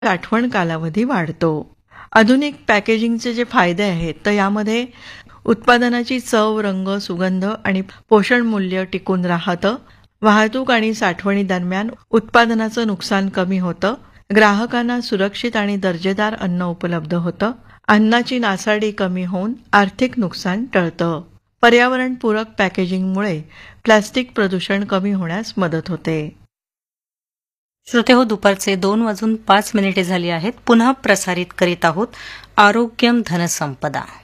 साठवण कालावधी वाढतो. आधुनिक पॅकेजिंगचे जे फायदे आहेत तर यामध्ये उत्पादनाची चव, रंग, सुगंध आणि पोषण मूल्य टिकून राहतं. वाहतूक आणि साठवणी दरम्यान उत्पादनाचं नुकसान कमी होतं. ग्राहकांना सुरक्षित आणि दर्जेदार अन्न उपलब्ध होतं. अन्नाची नासाडी कमी होऊन आर्थिक नुकसान टळतं. पर्यावरणपूरक पॅकेजिंगमुळे प्लास्टिक प्रदूषण कमी होण्यास मदत होते. श्रोते हो, दुपारचे 2:05 झाली आहेत. पुन्हा प्रसारित करीत आहोत आरोग्यम धनसंपदा.